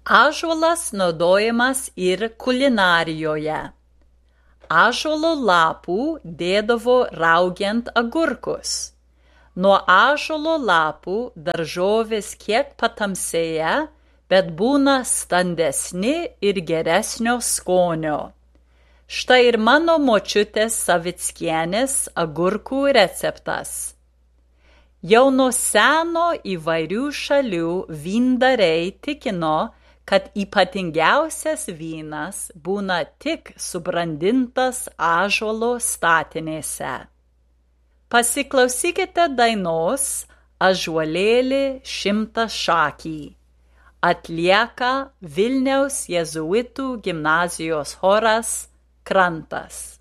Ąžuolas naudojamas ir kulinarijoje. Ąžuolo lapų dėdavo raugiant agurkus. Nuo ąžuolo lapų daržovės kiek patamsėja, bet būna standesni ir geresnio skonio. Štai ir mano močiutės Savickienės agurkų receptas. Jau nuo seno įvairių šalių vyndariai tikino, kad ypatingiausias vynas būna tik subrandintas ąžuolo statinėse. Pasiklausykite dainos Ąžuolėli šimtašakį. Atlieka Vilniaus jėzuitų gimnazijos choras Krantas.